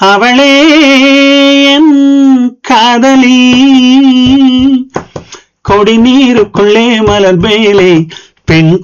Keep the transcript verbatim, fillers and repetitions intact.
அவளே என் காதலி கொடி நீருக்குள்ளே மலர் மேலே பெண்